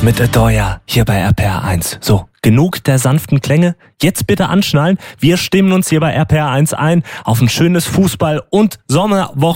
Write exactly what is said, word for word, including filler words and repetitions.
mit Adoya hier bei R P R eins. So, genug der sanften Klänge. Jetzt bitte anschnallen. Wir stimmen uns hier bei R P R eins ein auf ein schönes Fußball- und Sommerwochenende.